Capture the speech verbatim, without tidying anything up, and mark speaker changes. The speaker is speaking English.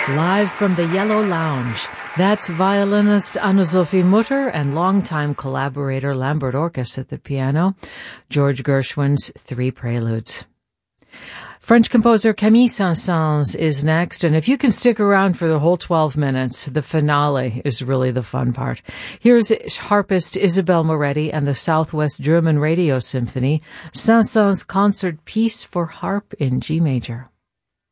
Speaker 1: Live from the Yellow Lounge, that's violinist Anna-Sophie Mutter and longtime collaborator Lambert Orkes at the piano, George Gershwin's Three Preludes. French composer Camille Saint-Saëns is next, and if you can stick around for the whole twelve minutes, the finale is really the fun part. Here's harpist Isabelle Moretti and the Southwest German Radio Symphony, Saint-Saëns Concert Piece for Harp in G major.